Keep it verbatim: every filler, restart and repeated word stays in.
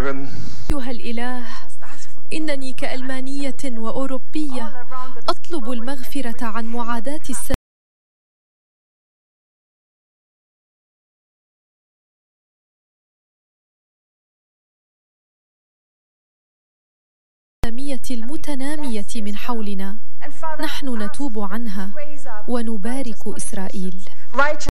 أيها الإله، إنني كألمانية وأوروبية أطلب المغفرة عن معاداة السامية المتنامية من حولنا. نحن نتوب عنها ونبارك إسرائيل.